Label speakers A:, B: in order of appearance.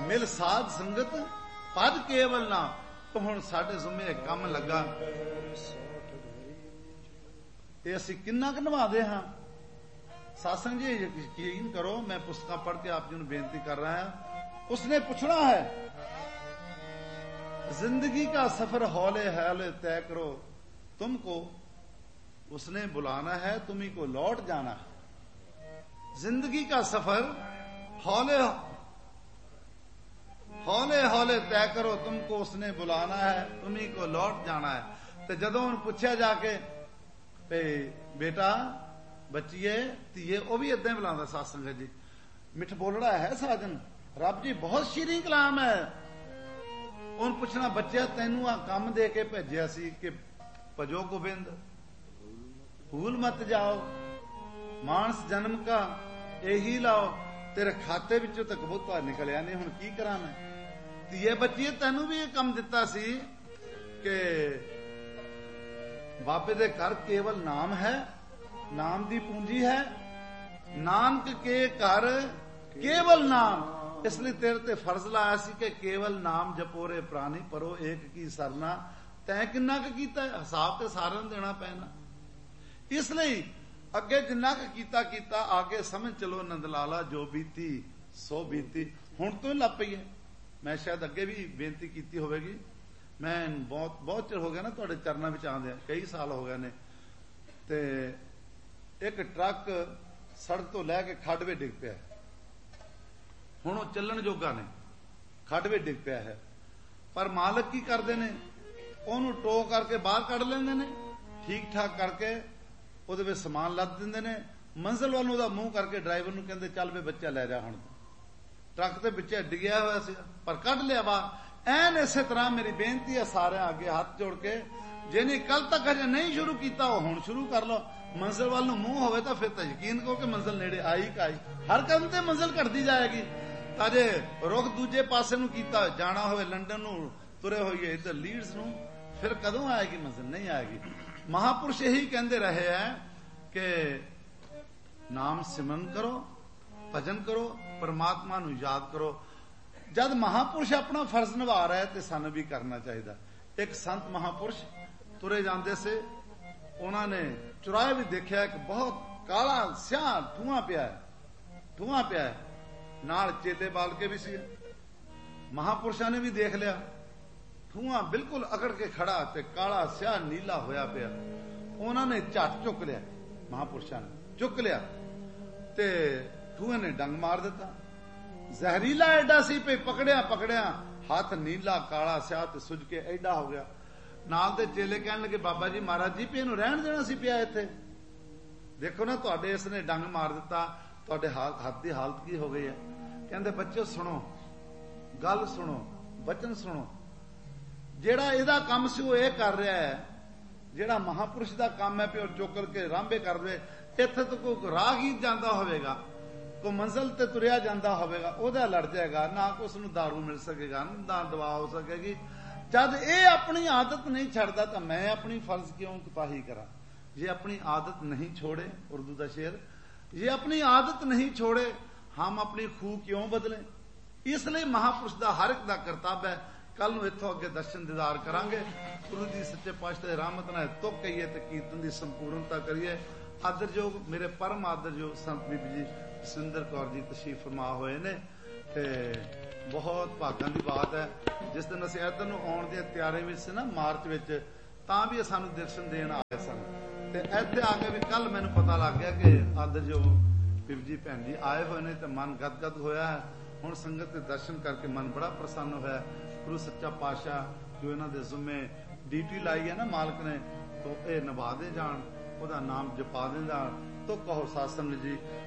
A: ਮਿਲ ਸਾਧ ਸੰਗਤ ਪਦ ਕੇਵਲ ਨਾ। ਹੁਣ ਸਾਡੇ ਜ਼ਿੰਮੇ ਕੰਮ ਲੱਗਾ, ਇਹ ਅਸੀਂ ਕਿੰਨਾ ਕੁ ਨਿਭਾਦੇ ਹਾਂ। ਸਾਸੰਗ ਜੀ ਯਕੀਨ ਕਰੋ, मैं पुस्तकां पढ़ के आप जी ਨੂੰ ਬੇਨਤੀ कर रहा हूं। उसने पूछना है, जिंदगी का सफर हौले हौले तय करो, तुमको उसने बुलाना है, तुम्ही को लौट जाना है। जिंदगी का सफर हौले हौले हौले तय करो, तुमको उसने बुलाना है, तुम्ही को लौट जाना है। ते जदों उन्हें पूछा जाके बेटा बच्चीए धीए, वह भी इदा ही बुलाता सत्संग जी, मिठ बोलड़ा है साजन, रब जी बहुत शीरी कलाम है। उन पूछना बच्चा तेनू आ काम दे के भेजिया सी कि भजो गोबिंद, भूल मत जाओ, मानस जन्म का यही लाओ, तेरे खाते विचों तो कबूतर निकलिया नहीं, हुण की करा मैं। धीए बच्चीए तेनू भी यह काम दिता सी कि बाबे दे घर केवल नाम है, नाम दी पूंजी है, नानक के घर केवल नाम, इसलिए तेरे ते फर्ज लाया सी कि केवल नाम जपोरे प्राणी परो एक की सरना। तैं किन्ना क कीता, हिसाब ते सारिਆਂ ਨੂੰ देना पैना। इसलिए अगे जिन्ना क कीता आगे समझ चलो नंद लाला जो बीती सो बीती। हुण तो लग पई है। मैं शायद अगे भी बेनती की होगी, मैं बहुत चिर हो गया ना तुहाडे चरणों विच आंदे, कई साल हो गए ने। ते एक ट्रक सड़क तो लैके खाडवे डिग पिया, हुण वो चलण जोगा ने, खाडवे डिग पिया है। पर मालक की करते ने, उहनूं टो करके बाहर कढ लैंदे ने, ठीक ठाक करके उहदे विच समान लद दिंदे ने, मंजिल वाल उहदा मूंह करके ड्राइवर नूं कहंदे चल वे बच्चा लै जा। हुण ट्रक दे विच डिग्या होया सी, पर कढ लिया बाहर। ऐन इसे तरह मेरी बेनती है सारे अगे हाथ जोड़ के, जिन्हें कल तक अजे नहीं शुरू किया वो हुण शुरू कर लो। मंजिल वाल नूं मूंह होवे तां फिर तां यकीन करो कि मंजिल नेड़े आई कि आई। हर कदम ते मंजिल घटदी जाएगी। अजे रुख दूजे पासे नूं कीता, जाना होवे लंडन नूं तुरे होइए इधर लीड्स नूं, फिर कदों आएगी मंजिल? नहीं आएगी। महापुरुष यही कहते रहे हैं कि नाम सिमरन करो, भजन करो, परमात्मा नूं याद करो। जद महापुरुष अपना फर्ज निभा रहा है तो सानू भी करना चाहिए। एक संत महापुरुष तुरे जाते से, उन्होंने चुराए भी देखा कि बहुत काला स्याह धुआं पिया है, धुआं पिया है, नाल चेले बाल के भी सी। महापुरुषों ने भी देख लिया, धुआं बिल्कुल अकड़ के खड़ा ते काला स्याह नीला होया पिया। उन्होंने झट चुक लिया, महापुरुषों ने चुक लिया ते धुएं ने डंग मार दिता। जहरीला एडा सी पे पकड़िया पकड़िया हाथ नीला काला स्याह ते सुज के एडा हो गया। नाल दे चेले कहने लगे बाबा जी महाराज जी पे इहनूं रहण देना सी पिया इत्थे, देखो ना तुहाडे इसने डंग मार दिता, तुहाडे हाथ दी हालत की हो गई है। कहंदे बच्चो सुनो, गल सुनो, वचन सुनो, जेड़ा इहदा काम सी वो इह कर रहा है, जेड़ा महापुरुष दा काम है पिओ चुक के रांभे कर दे। इत्थे तो कोई राहगीर जांदा होवेगा, को मंजिल ते तुरिया जांदा होवेगा, ओहदा लड़ जाएगा, ना को उसनूं दारू मिल सकेगा, ना दवा हो सकेगी। जद ये अपनी आदत नहीं छड़दा तो मैं अपनी फर्ज क्यों कोताही करा। ये अपनी आदत नहीं छोड़े, उर्दू का शेर, ये अपनी आदत नहीं छोड़े, हम अपनी खूह क्यों बदलें। इसलिए महापुरुष का हर एक का कर्तव्य है। कल नूं इत्थों अगे दर्शन दीदार करांगे, गुरु जी सच्चे पातशाह दी रहमत नाल तुक कहिए ते कीर्तन की संपूर्णता करिए। आदरयोग मेरे परम आदरयोग संत बीबी जी सुंदर कौर जी तशरीफ फरमा हुए ने, ते बहुत भागां दी बात है। जिस दिन असीं इधर नूं आउण दी तैयारी विच सी ना मार्च विच, तां भी सानूं दर्शन देण आए सन, ते इत्थे आ के भी कल मैनूं पता लग गया कि आदरयोग बीबी जी भैन जी आए हुए ने, ते मन गदगद होया है। हुण संगत दे दर्शन करके मन बड़ा प्रसन्न होया। गुरु सच्चा पातशाह जो इन्हां दे ज़िम्मे ड्यूटी लाई है ना मालक ने, तो ये निभा दे जाण, ਉਹਦਾ नाम जपा दे जाण। तो कहो सत्संग जी